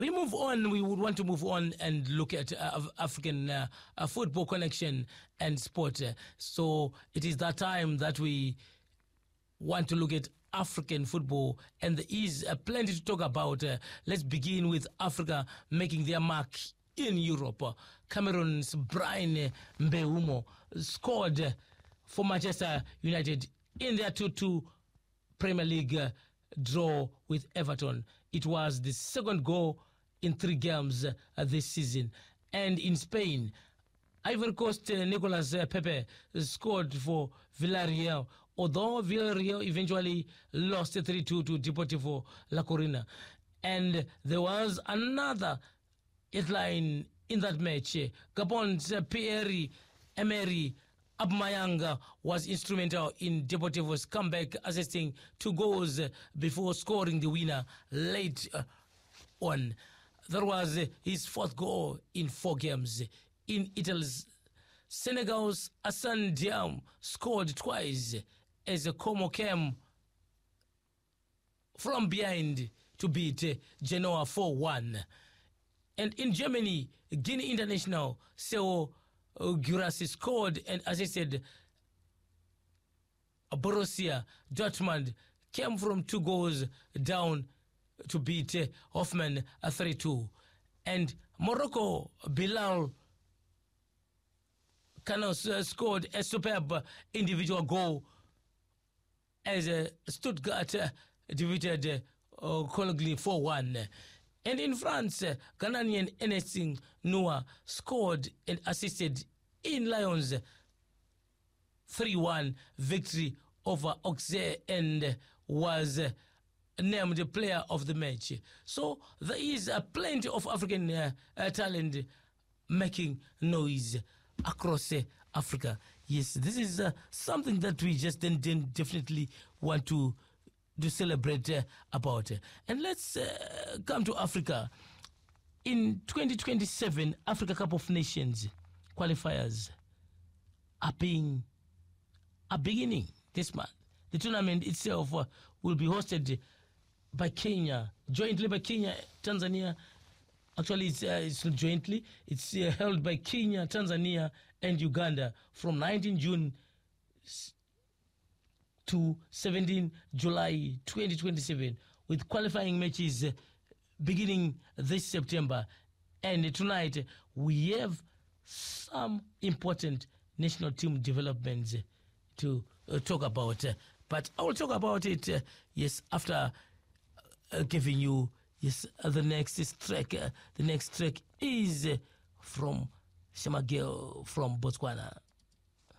we move on. We would want to move on and look at African football connection and sport. So it is that time that we want to look at African football, and there is plenty to talk about. Let's begin with Africa making their mark in Europe. Cameroon's Brian Mbeumo scored for Manchester United in their 2-2 Premier League draw with Everton. It was the second goal in 3 games this season. And in Spain, Ivory Coast Nicolas Pepe scored for Villarreal, although Villarreal eventually lost 3-2 to Deportivo La Coruña. And there was another headline in that match. Gabon's Pierre-Emerick Aubameyang was instrumental in Deportivo's comeback, assisting 2 goals before scoring the winner late on. That was his 4th goal in 4 games. In Italy's Senegal's Assane Diam scored twice as Como came from behind to beat Genoa 4-1. And in Germany, Guinea international Seo Guirassy scored and assisted Borussia Dortmund, came from 2 goals down to beat Hoffenheim 3-2. And Morocco, Bilal Khanos scored a superb individual goal as Stuttgart defeated Cologne 4-1. And in France, Ghanaian Enes Noah scored and assisted in Lions' 3-1 victory over Auxerre and was named the player of the match. So there is plenty of African talent making noise across Africa. Yes, this is something that we just definitely want to celebrate about. And let's come to Africa. In 2027, Africa Cup of Nations qualifiers are beginning this month. The tournament itself will be hosted by Kenya, jointly by Kenya, Tanzania. Actually, it's not jointly. It's held by Kenya, Tanzania, and Uganda from 19 June to 17 July 2027, with qualifying matches beginning this September. And tonight, we have some important national team developments to talk about. But I will talk about it, yes, after giving you the next track. The next track is from Shemagel from Botswana.